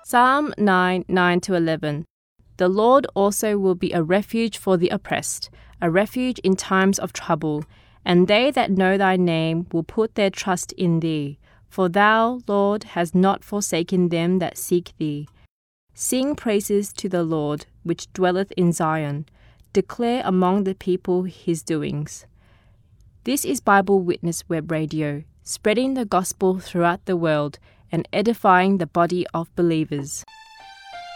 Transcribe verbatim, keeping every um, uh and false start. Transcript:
Psalm nine, nine to eleven. The Lord also will be a refuge for the oppressed, a refuge in times of trouble. And they that know thy name will put their trust in thee. For thou, Lord, hast not forsaken them that seek thee. Sing praises to the Lord, which dwelleth in Zion. Declare among the people his doings. This is Bible Witness Web Radio, spreading the gospel throughout the world and edifying the body of believers.